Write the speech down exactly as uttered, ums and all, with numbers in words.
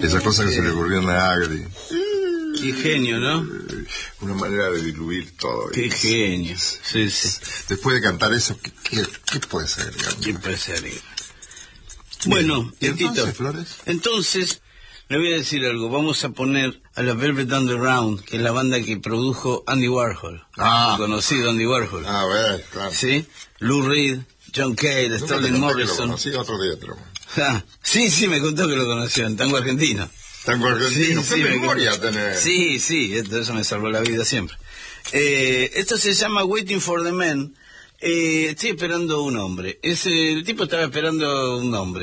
Esa cosa que Sí. se le ocurrió a Negri. Qué genio, ¿no? Una manera de diluir todo. Qué genio. Sí, sí. Después de cantar eso, ¿qué, qué, qué puede ser? Digamos? ¿Quién puede ser? Bueno, ¿Y Tito, entonces, Flores? entonces, le voy a decir algo. Vamos a poner a la Velvet Underground, que es la banda que produjo Andy Warhol. Ah. Conocido Andy Warhol. A ver, claro. ¿Sí? Lou Reed, John Cale, Nunca te Sterling conté que lo Morrison. conocí, otro día te lo cuento. Ah, sí, sí, me contó que lo conoció en tango argentino. Tango argentino, Sí, qué sí, me memoria contó. tenés. Sí, sí, esto, eso me salvó la vida siempre. Eh, esto se llama Waiting for the Man. Eh, estoy esperando un hombre. Ese, el tipo estaba esperando un hombre.